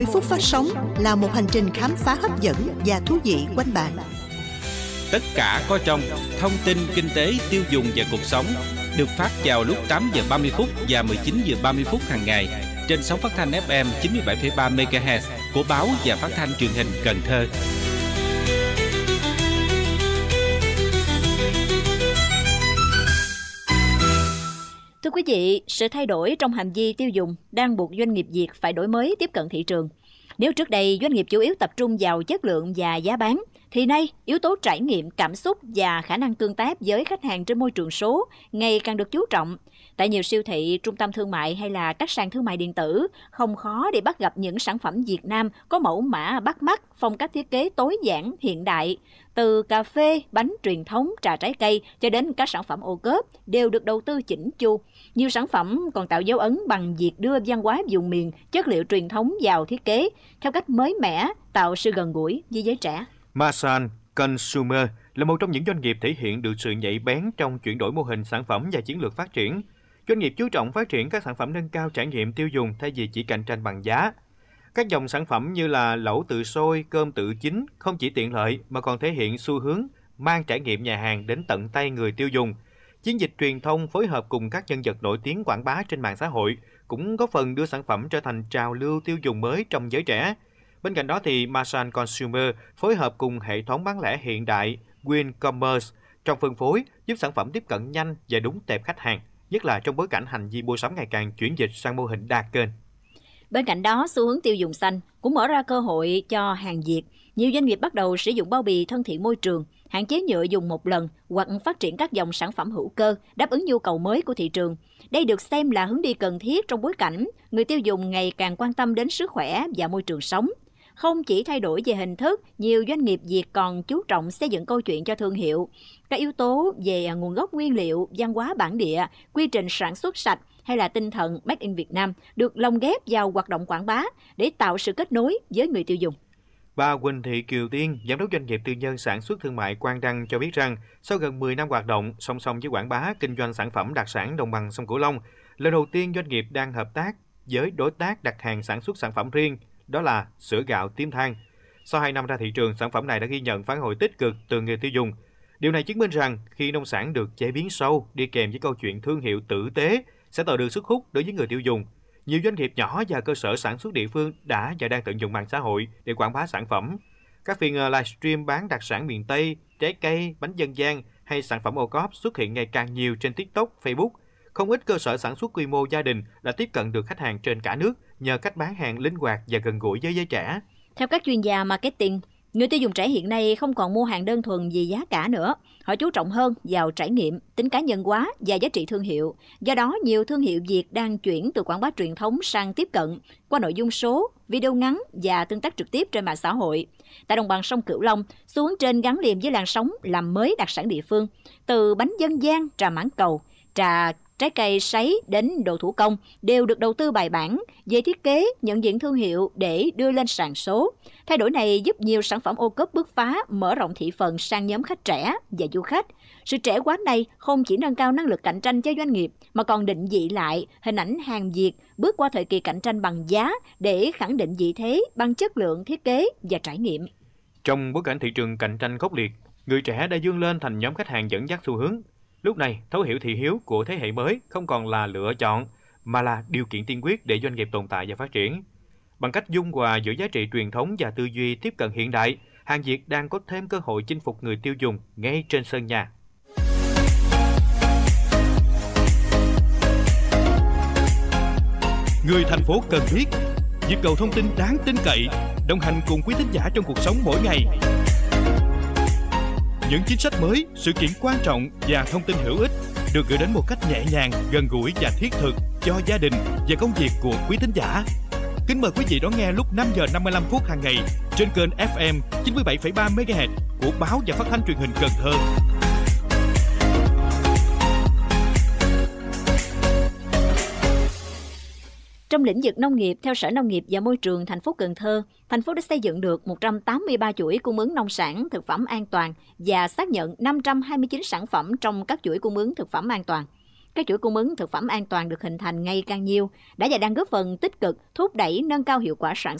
10 phút phát sóng là một hành trình khám phá hấp dẫn và thú vị quanh bạn. Tất cả có trong thông tin kinh tế, tiêu dùng và cuộc sống được phát vào lúc 8 giờ 30 phút và 19 giờ 30 phút hàng ngày trên sóng phát thanh FM 97,3 MHz của báo và phát thanh truyền hình Cần Thơ. Thưa quý vị, sự thay đổi trong hành vi tiêu dùng đang buộc doanh nghiệp Việt phải đổi mới tiếp cận thị trường. Nếu trước đây doanh nghiệp chủ yếu tập trung vào chất lượng và giá bán, thì nay yếu tố trải nghiệm, cảm xúc và khả năng tương tác với khách hàng trên môi trường số ngày càng được chú trọng. Tại nhiều siêu thị, trung tâm thương mại hay là các sàn thương mại điện tử, không khó để bắt gặp những sản phẩm Việt Nam có mẫu mã bắt mắt, phong cách thiết kế tối giản, hiện đại. Từ cà phê, bánh truyền thống, trà trái cây cho đến các sản phẩm ô cốp đều được đầu tư chỉnh chu. Nhiều sản phẩm còn tạo dấu ấn bằng việc đưa văn hóa vùng miền, chất liệu truyền thống vào thiết kế theo cách mới mẻ, tạo sự gần gũi với giới trẻ. Masan Consumer là một trong những doanh nghiệp thể hiện được sự nhạy bén trong chuyển đổi mô hình sản phẩm và chiến lược phát triển. Doanh nghiệp chú trọng phát triển các sản phẩm nâng cao trải nghiệm tiêu dùng thay vì chỉ cạnh tranh bằng giá. Các dòng sản phẩm như là lẩu tự sôi, cơm tự chín không chỉ tiện lợi mà còn thể hiện xu hướng mang trải nghiệm nhà hàng đến tận tay người tiêu dùng. Chiến dịch truyền thông phối hợp cùng các nhân vật nổi tiếng quảng bá trên mạng xã hội cũng góp phần đưa sản phẩm trở thành trào lưu tiêu dùng mới trong giới trẻ. Bên cạnh đó thì Masan Consumer phối hợp cùng hệ thống bán lẻ hiện đại WinCommerce trong phân phối giúp sản phẩm tiếp cận nhanh và đúng tệp khách hàng, nhất là trong bối cảnh hành vi mua sắm ngày càng chuyển dịch sang mô hình đa kênh. Bên cạnh đó, xu hướng tiêu dùng xanh cũng mở ra cơ hội cho hàng Việt. Nhiều doanh nghiệp bắt đầu sử dụng bao bì thân thiện môi trường, hạn chế nhựa dùng một lần hoặc phát triển các dòng sản phẩm hữu cơ đáp ứng nhu cầu mới của thị trường. Đây được xem là hướng đi cần thiết trong bối cảnh người tiêu dùng ngày càng quan tâm đến sức khỏe và môi trường sống. Không chỉ thay đổi về hình thức, nhiều doanh nghiệp Việt còn chú trọng xây dựng câu chuyện cho thương hiệu. Các yếu tố về nguồn gốc nguyên liệu, văn hóa bản địa, quy trình sản xuất sạch hay là tinh thần Made in Việt Nam được lồng ghép vào hoạt động quảng bá để tạo sự kết nối với người tiêu dùng. Bà Huỳnh Thị Kiều Tiên, giám đốc doanh nghiệp tư nhân sản xuất thương mại Quang Đăng cho biết rằng sau gần 10 năm hoạt động, song song với quảng bá kinh doanh sản phẩm đặc sản đồng bằng sông Cửu Long, lần đầu tiên doanh nghiệp đang hợp tác với đối tác đặt hàng sản xuất sản phẩm riêng, đó là sữa gạo Tím Than. Sau 2 năm ra thị trường, sản phẩm này đã ghi nhận phản hồi tích cực từ người tiêu dùng. Điều này chứng minh rằng khi nông sản được chế biến sâu, đi kèm với câu chuyện thương hiệu tử tế, sẽ tạo được sức hút đối với người tiêu dùng. Nhiều doanh nghiệp nhỏ và cơ sở sản xuất địa phương đã và đang tận dụng mạng xã hội để quảng bá sản phẩm. Các phiên livestream bán đặc sản miền Tây, trái cây, bánh dân gian hay sản phẩm ô cốp xuất hiện ngày càng nhiều trên TikTok, Facebook. Không ít cơ sở sản xuất quy mô gia đình đã tiếp cận được khách hàng trên cả nước nhờ cách bán hàng linh hoạt và gần gũi với giới trẻ. Theo các chuyên gia marketing, người tiêu dùng trẻ hiện nay không còn mua hàng đơn thuần vì giá cả nữa. Họ chú trọng hơn vào trải nghiệm, tính cá nhân hóa và giá trị thương hiệu. Do đó, nhiều thương hiệu Việt đang chuyển từ quảng bá truyền thống sang tiếp cận qua nội dung số, video ngắn và tương tác trực tiếp trên mạng xã hội. Tại đồng bằng sông Cửu Long, xu hướng trên gắn liền với làn sóng làm mới đặc sản địa phương. Từ bánh dân gian, trà mãng cầu, trà trái cây sấy đến đồ thủ công đều được đầu tư bài bản về thiết kế, nhận diện thương hiệu để đưa lên sàn số. Thay đổi này giúp nhiều sản phẩm ô cốp bứt phá, mở rộng thị phần sang nhóm khách trẻ và du khách. Sự trẻ hóa này không chỉ nâng cao năng lực cạnh tranh cho doanh nghiệp mà còn định vị lại hình ảnh hàng Việt bước qua thời kỳ cạnh tranh bằng giá để khẳng định vị thế bằng chất lượng, thiết kế và trải nghiệm. Trong bối cảnh thị trường cạnh tranh khốc liệt, người trẻ đã vươn lên thành nhóm khách hàng dẫn dắt xu hướng. Lúc này, thấu hiểu thị hiếu của thế hệ mới không còn là lựa chọn, mà là điều kiện tiên quyết để doanh nghiệp tồn tại và phát triển. Bằng cách dung hòa giữa giá trị truyền thống và tư duy tiếp cận hiện đại, hàng Việt đang có thêm cơ hội chinh phục người tiêu dùng ngay trên sân nhà. Người thành phố cần biết, nhịp cầu thông tin đáng tin cậy, đồng hành cùng quý thính giả trong cuộc sống mỗi ngày. Những chính sách mới, sự kiện quan trọng và thông tin hữu ích được gửi đến một cách nhẹ nhàng, gần gũi và thiết thực cho gia đình và công việc của quý thính giả. Kính mời quý vị đón nghe lúc 5 giờ 55 phút hàng ngày trên kênh FM 97,3 MHz của báo và phát thanh truyền hình Cần Thơ. Trong lĩnh vực nông nghiệp, theo Sở Nông nghiệp và Môi trường thành phố Cần Thơ, thành phố đã xây dựng được 183 chuỗi cung ứng nông sản, thực phẩm an toàn và xác nhận 529 sản phẩm trong các chuỗi cung ứng thực phẩm an toàn. Các chuỗi cung ứng thực phẩm an toàn được hình thành ngày càng nhiều, đã và đang góp phần tích cực thúc đẩy nâng cao hiệu quả sản xuất,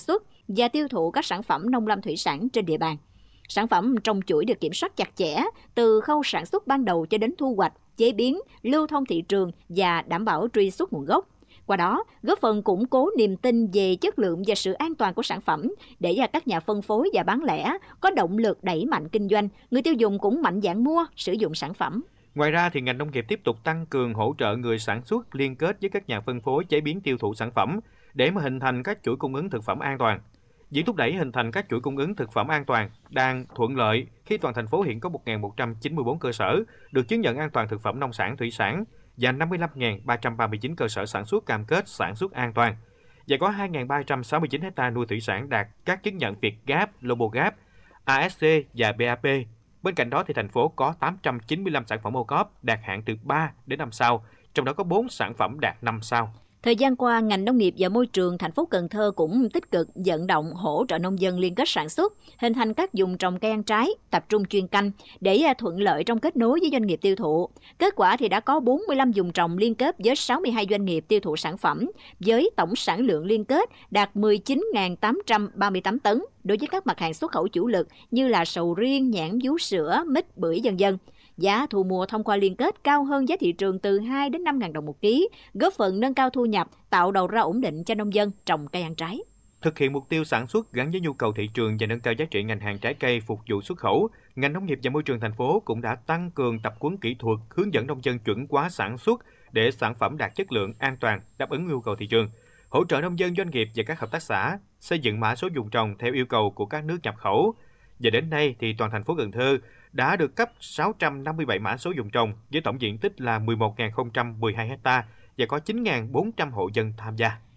và tiêu thụ các sản phẩm nông lâm thủy sản trên địa bàn. Sản phẩm trong chuỗi được kiểm soát chặt chẽ từ khâu sản xuất ban đầu cho đến thu hoạch, chế biến, lưu thông thị trường và đảm bảo truy xuất nguồn gốc. Qua đó, góp phần củng cố niềm tin về chất lượng và sự an toàn của sản phẩm để các nhà phân phối và bán lẻ có động lực đẩy mạnh kinh doanh, người tiêu dùng cũng mạnh dạn mua, sử dụng sản phẩm. Ngoài ra, thì ngành nông nghiệp tiếp tục tăng cường hỗ trợ người sản xuất liên kết với các nhà phân phối chế biến tiêu thụ sản phẩm để mà hình thành các chuỗi cung ứng thực phẩm an toàn. Việc thúc đẩy hình thành các chuỗi cung ứng thực phẩm an toàn đang thuận lợi khi toàn thành phố hiện có 1.194 cơ sở được chứng nhận an toàn thực phẩm nông sản thủy sản và 55.339 cơ sở sản xuất cam kết sản xuất an toàn. Và có 2.369 hectare nuôi thủy sản đạt các chứng nhận Việt Gap, Lobogap, ASC và BAP. Bên cạnh đó, thì thành phố có 895 sản phẩm ô cóp đạt hạng từ 3 đến 5 sao, trong đó có 4 sản phẩm đạt 5 sao. Thời gian qua, ngành nông nghiệp và môi trường thành phố Cần Thơ cũng tích cực vận động hỗ trợ nông dân liên kết sản xuất, hình thành các vùng trồng cây ăn trái, tập trung chuyên canh để thuận lợi trong kết nối với doanh nghiệp tiêu thụ. Kết quả thì đã có 45 vùng trồng liên kết với 62 doanh nghiệp tiêu thụ sản phẩm, với tổng sản lượng liên kết đạt 19.838 tấn đối với các mặt hàng xuất khẩu chủ lực như là sầu riêng, nhãn, vú sữa, mít, bưởi v.v. Giá thu mua thông qua liên kết cao hơn giá thị trường từ 2 đến 5.000 đồng một ký, góp phần nâng cao thu nhập, tạo đầu ra ổn định cho nông dân trồng cây ăn trái. Thực hiện mục tiêu sản xuất gắn với nhu cầu thị trường và nâng cao giá trị ngành hàng trái cây phục vụ xuất khẩu, ngành nông nghiệp và môi trường thành phố cũng đã tăng cường tập huấn kỹ thuật, hướng dẫn nông dân chuẩn hóa sản xuất để sản phẩm đạt chất lượng, an toàn, đáp ứng nhu cầu thị trường, hỗ trợ nông dân, doanh nghiệp và các hợp tác xã xây dựng mã số vùng trồng theo yêu cầu của các nước nhập khẩu. Và đến nay thì toàn thành phố Cần Thơ đã được cấp 657 mã số vùng trồng với tổng diện tích là 11.012 ha và có 9.400 hộ dân tham gia.